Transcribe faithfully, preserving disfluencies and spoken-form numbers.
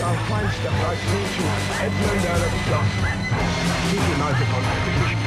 our fine stuff right through to Edmund Earl of Gloucester. T V microphone.